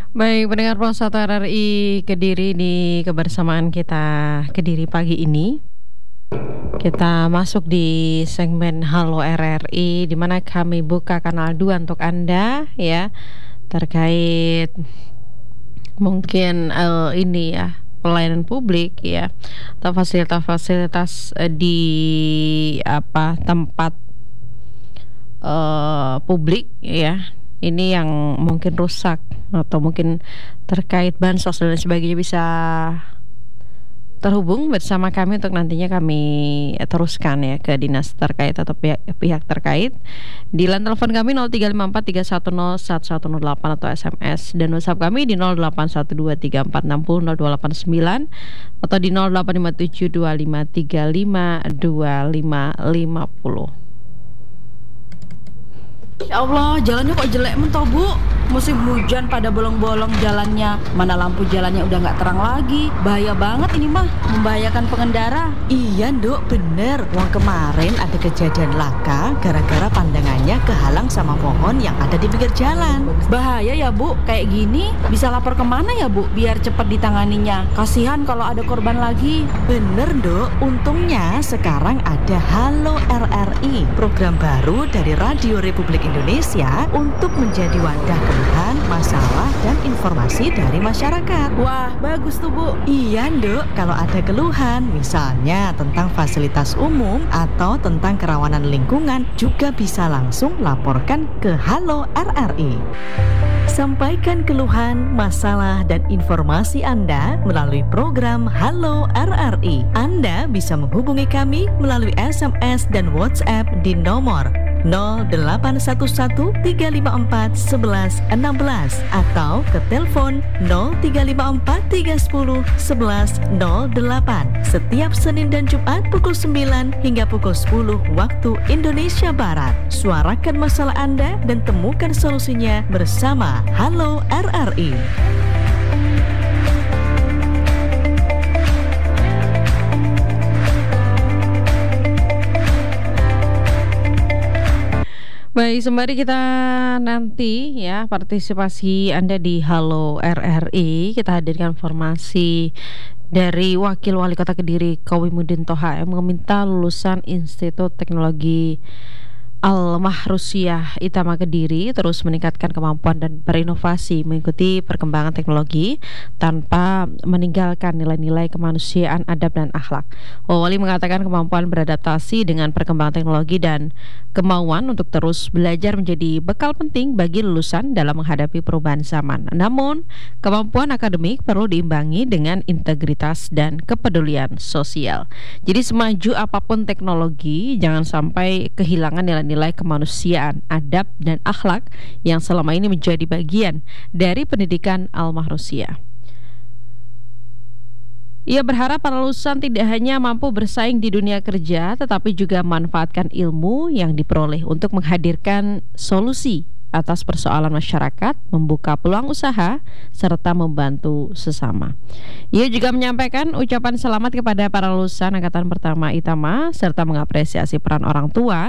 Baik, pendengar Pulsa RRI Kediri, di kebersamaan kita Kediri pagi ini, kita masuk di segmen Halo RRI, di mana kami buka kanal 2 untuk Anda ya, terkait mungkin ini ya, pelayanan publik ya, atau fasilitas-fasilitas di tempat publik ya. Ini yang mungkin rusak atau mungkin terkait bansos dan lain sebagainya, bisa terhubung bersama kami untuk nantinya kami teruskan ya ke dinas terkait atau pihak terkait. Di line telepon kami 0354310110 atau SMS, dan WhatsApp kami di 081234600289 atau di 085725352550. Ya Allah, jalannya kok jelek mentah, Bu. Musim hujan pada bolong-bolong jalannya. Mana lampu jalannya udah nggak terang lagi. Bahaya banget ini mah, membahayakan pengendara. Iya, Nduk, bener. Wong kemarin ada kejadian laka gara-gara pandangannya kehalang sama pohon yang ada di pinggir jalan. Bahaya ya, Bu. Kayak gini bisa lapor kemana ya, Bu? Biar cepat ditanganinya. Kasihan kalau ada korban lagi. Bener, Nduk. Untungnya sekarang ada Halo RRI, program baru dari Radio Republik Indonesia untuk menjadi wadah keluhan, masalah, dan informasi dari masyarakat. Wah, bagus tuh, Bu. Iya, Nduk. Kalau ada keluhan, misalnya tentang fasilitas umum atau tentang kerawanan lingkungan, juga bisa langsung laporkan ke Halo RRI. Sampaikan keluhan, masalah, dan informasi Anda melalui program Halo RRI. Anda bisa menghubungi kami melalui SMS dan WhatsApp di nomor 0811-354-1116 atau ke telepon 0354-310-1108 setiap Senin dan Jumat pukul 9 hingga pukul 10 waktu Indonesia Barat. Suarakan masalah Anda dan temukan solusinya bersama Halo RRI. Baik, sembari kita nanti ya partisipasi Anda di Halo RRI, kita hadirkan informasi dari Wakil Wali Kota Kediri Kowimudin Toha yang meminta lulusan Institut Teknologi Al-Mahrusyah Itama Kediri terus meningkatkan kemampuan dan berinovasi mengikuti perkembangan teknologi tanpa meninggalkan nilai-nilai kemanusiaan, adab, dan akhlak. Wali mengatakan kemampuan beradaptasi dengan perkembangan teknologi dan kemauan untuk terus belajar menjadi bekal penting bagi lulusan dalam menghadapi perubahan zaman. Namun, kemampuan akademik perlu diimbangi dengan integritas dan kepedulian sosial. Jadi semaju apapun teknologi, jangan sampai kehilangan nilai-nilai kemanusiaan, adab, dan akhlak yang selama ini menjadi bagian dari pendidikan Al-Mahrusyah. Ia berharap para lulusan tidak hanya mampu bersaing di dunia kerja, tetapi juga memanfaatkan ilmu yang diperoleh untuk menghadirkan solusi atas persoalan masyarakat, membuka peluang usaha, serta membantu sesama. Ia juga menyampaikan ucapan selamat kepada para lulusan Angkatan Pertama Itama, serta mengapresiasi peran orang tua